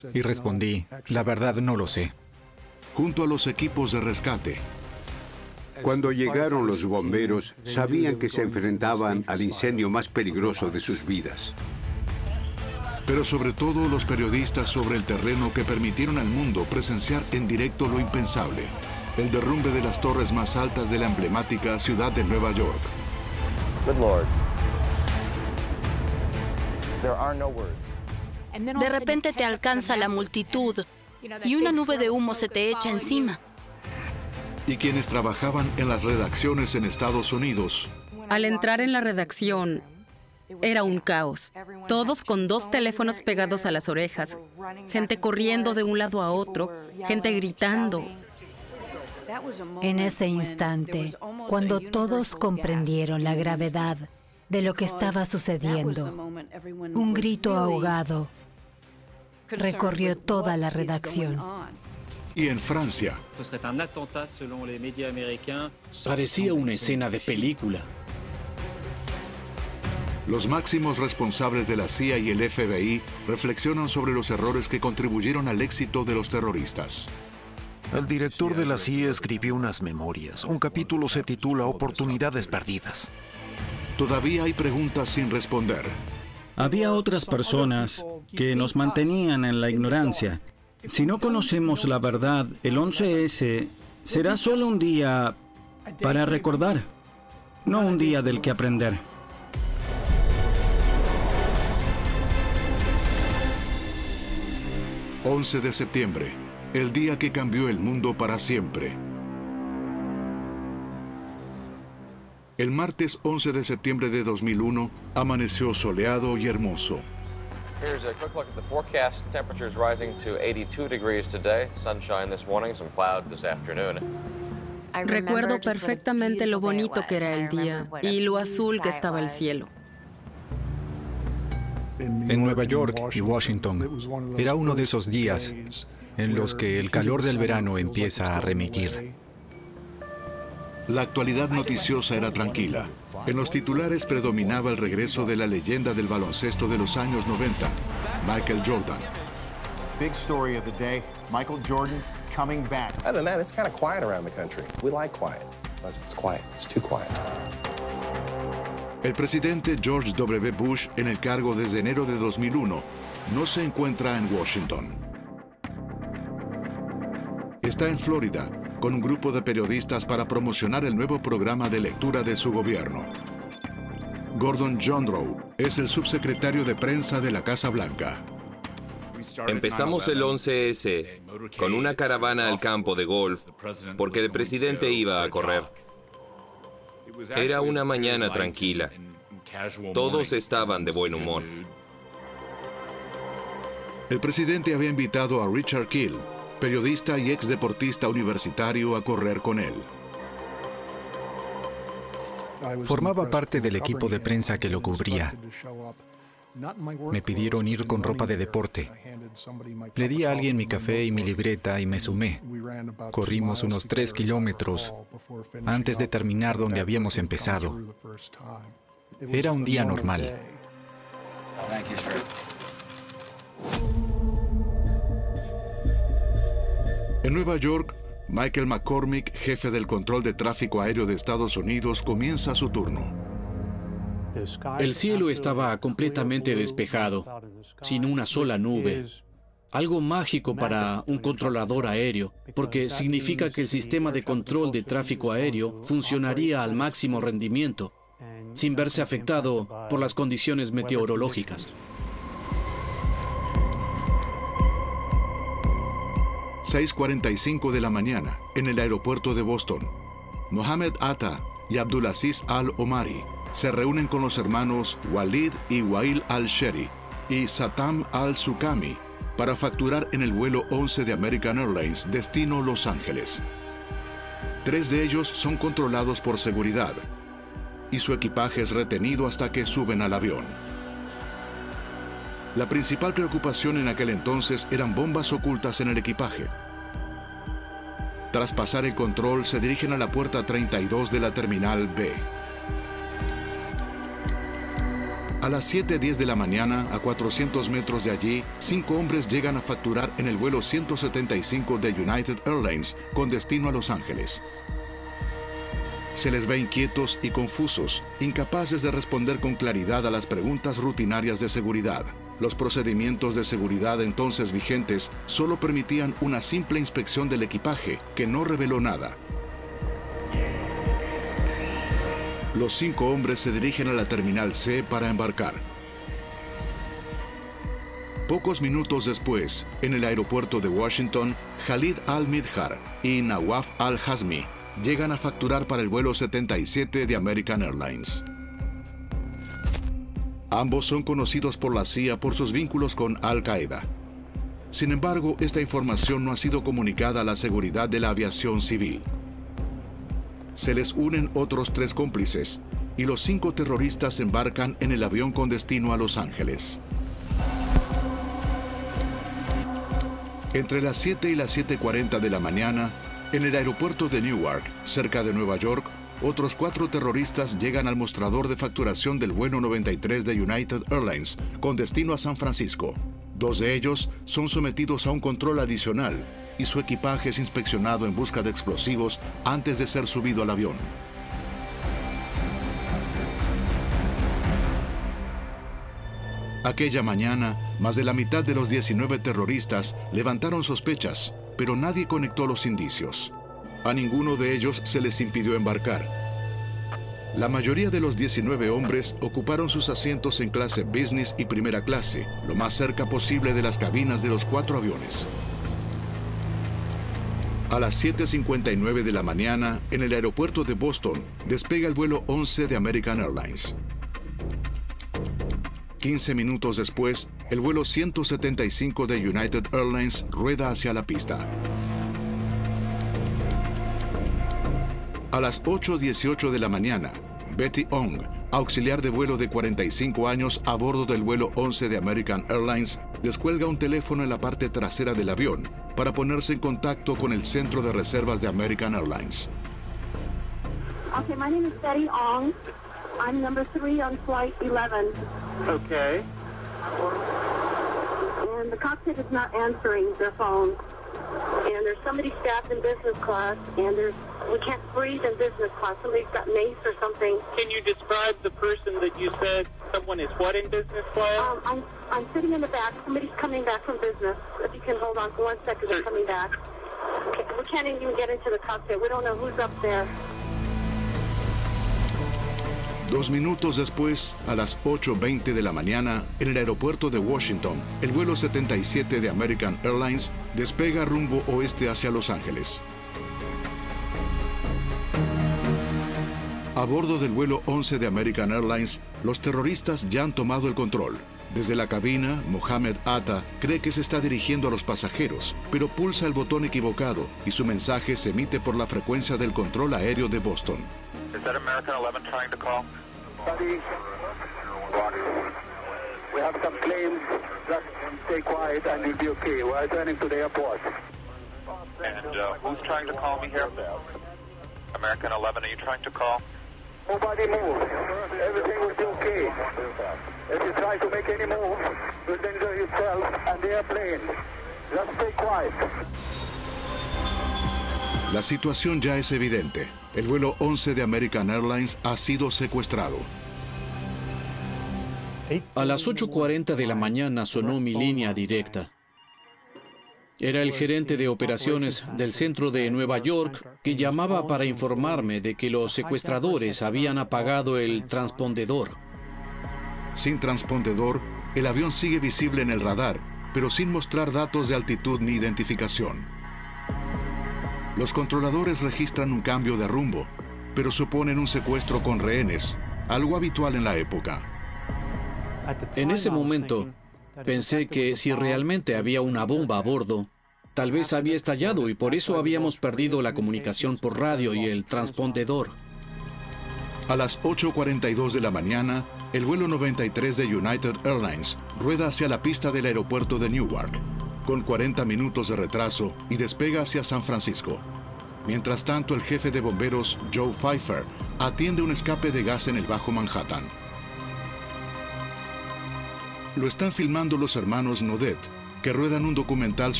Y respondí, la verdad no lo sé. Junto a los equipos de rescate. Cuando llegaron los bomberos, sabían que se enfrentaban al incendio más peligroso de sus vidas. Pero sobre todo los periodistas sobre el terreno que permitieron al mundo presenciar en directo lo impensable. El derrumbe de las torres más altas de la emblemática ciudad de Nueva York. Good Lord. There are no words. De repente te alcanza la multitud y una nube de humo se te echa encima. Y quienes trabajaban en las redacciones en Estados Unidos. Al entrar en la redacción, era un caos. Todos con 2 teléfonos pegados a las orejas, gente corriendo de un lado a otro, gente gritando. En ese instante, cuando todos comprendieron la gravedad de lo que estaba sucediendo, un grito ahogado recorrió toda la redacción. Y en Francia. Parecía una escena de película. Los máximos responsables de la CIA y el FBI reflexionan sobre los errores que contribuyeron al éxito de los terroristas. El director de la CIA escribió unas memorias. Un capítulo se titula Oportunidades perdidas. Todavía hay preguntas sin responder. Había otras personas que nos mantenían en la ignorancia. Si no conocemos la verdad, el 11S será solo un día para recordar, no un día del que aprender. ...11 de septiembre... el día que cambió el mundo para siempre. El martes 11 de septiembre de 2001... amaneció soleado y hermoso. Here's a quick look at the forecast. Temperatures rising to 82 degrees today. Sunshine this morning, some clouds this afternoon. Recuerdo perfectamente lo bonito que era el día y lo azul que estaba el cielo. En Nueva York y Washington, era uno de esos días en los que el calor del verano empieza a remitir. La actualidad noticiosa era tranquila. En los titulares predominaba el regreso de la leyenda del baloncesto de los años 90, Michael Jordan. Big story of the day, Michael Jordan coming back. Other than that, it's kind of quiet around the country. We like quiet. It's quiet. It's too quiet. El presidente George W. Bush, en el cargo desde enero de 2001, no se encuentra en Washington. Está en Florida, con un grupo de periodistas para promocionar el nuevo programa de lectura de su gobierno. Gordon Jondrow es el subsecretario de prensa de la Casa Blanca. Empezamos el 11S con una caravana al campo de golf porque el presidente iba a correr. Era una mañana tranquila. Todos estaban de buen humor. El presidente había invitado a Richard Kiel, periodista y ex deportista universitario, a correr con él. Formaba parte del equipo de prensa que lo cubría. Me pidieron ir con ropa de deporte. Le di a alguien mi café y mi libreta y me sumé. Corrimos unos 3 kilómetros antes de terminar donde habíamos empezado. Era un día normal. En Nueva York, Michael McCormick, jefe del control de tráfico aéreo de Estados Unidos, comienza su turno. El cielo estaba completamente despejado, sin una sola nube. Algo mágico para un controlador aéreo, porque significa que el sistema de control de tráfico aéreo funcionaría al máximo rendimiento, sin verse afectado por las condiciones meteorológicas. 6:45 de la mañana, en el aeropuerto de Boston. Mohamed Atta y Abdulaziz Al-Omari se reúnen con los hermanos Walid y Wail Al-Sheri y Satam Al-Sukami para facturar en el vuelo 11 de American Airlines, destino Los Ángeles. 3 de ellos son controlados por seguridad y su equipaje es retenido hasta que suben al avión. La principal preocupación en aquel entonces eran bombas ocultas en el equipaje. Tras pasar el control, se dirigen a la puerta 32 de la Terminal B. A las 7:10 de la mañana, a 400 metros de allí, 5 hombres llegan a facturar en el vuelo 175 de United Airlines con destino a Los Ángeles. Se les ve inquietos y confusos, incapaces de responder con claridad a las preguntas rutinarias de seguridad. Los procedimientos de seguridad entonces vigentes solo permitían una simple inspección del equipaje, que no reveló nada. Los 5 hombres se dirigen a la Terminal C para embarcar. Pocos minutos después, en el aeropuerto de Washington, Khalid al-Midhar y Nawaf al-Hazmi llegan a facturar para el vuelo 77 de American Airlines. Ambos son conocidos por la CIA por sus vínculos con Al-Qaeda. Sin embargo, esta información no ha sido comunicada a la seguridad de la aviación civil. Se les unen otros 3 cómplices y los 5 terroristas embarcan en el avión con destino a Los Ángeles. Entre las 7 y las 7:40 de la mañana, en el aeropuerto de Newark, cerca de Nueva York, otros 4 terroristas llegan al mostrador de facturación del vuelo 93 de United Airlines con destino a San Francisco. 2 de ellos son sometidos a un control adicional y su equipaje es inspeccionado en busca de explosivos antes de ser subido al avión. Aquella mañana, más de la mitad de los 19 terroristas levantaron sospechas, pero nadie conectó los indicios. A ninguno de ellos se les impidió embarcar. La mayoría de los 19 hombres ocuparon sus asientos en clase business y primera clase, lo más cerca posible de las cabinas de los 4 aviones. A las 7:59 de la mañana, en el aeropuerto de Boston, despega el vuelo 11 de American Airlines. 15 minutos después, el vuelo 175 de United Airlines rueda hacia la pista. A las 8:18 de la mañana, Betty Ong, auxiliar de vuelo de 45 años a bordo del vuelo 11 de American Airlines, descuelga un teléfono en la parte trasera del avión para ponerse en contacto con el centro de reservas de American Airlines. Okay, my name is Betty Ong. I'm number 3 on flight 11. Okay. And the cockpit is not answering their phone. And there's somebody staffed in business class, and we can't breathe in business class. Somebody's got mace or something. Can you describe the person that you said someone is what in business class? I'm sitting in the back. Somebody's coming back from business. If you can hold on for 1 second, they're coming back. Okay, we can't even get into the cockpit. We don't know who's up there. 2 minutos después, a las 8:20 de la mañana, en el aeropuerto de Washington, el vuelo 77 de American Airlines despega rumbo oeste hacia Los Ángeles. A bordo del vuelo 11 de American Airlines, los terroristas ya han tomado el control. Desde la cabina, Mohamed Atta cree que se está dirigiendo a los pasajeros, pero pulsa el botón equivocado y su mensaje se emite por la frecuencia del control aéreo de Boston. Is that American 11 trying to call? We have some planes. Just stay quiet and you'll be okay. We're returning to the airport. And who's trying to call me here? American 11, are you trying to call? Nobody move. Everything will be okay. If you try to make any move, you'll danger yourself and the airplane. Just stay quiet. La situación ya es evidente. El vuelo 11 de American Airlines ha sido secuestrado. A las 8:40 de la mañana sonó mi línea directa. Era el gerente de operaciones del centro de Nueva York que llamaba para informarme de que los secuestradores habían apagado el transpondedor. Sin transpondedor, el avión sigue visible en el radar, pero sin mostrar datos de altitud ni identificación. Los controladores registran un cambio de rumbo, pero suponen un secuestro con rehenes, algo habitual en la época. En ese momento, pensé que si realmente había una bomba a bordo, tal vez había estallado y por eso habíamos perdido la comunicación por radio y el transpondedor. A las 8:42 de la mañana, el vuelo 93 de United Airlines rueda hacia la pista del aeropuerto de Newark, con 40 minutos de retraso y despega hacia San Francisco. Mientras tanto, el jefe de bomberos, Joe Pfeiffer, atiende un escape de gas en el Bajo Manhattan. Lo están filmando los hermanos Nodet, que ruedan un documental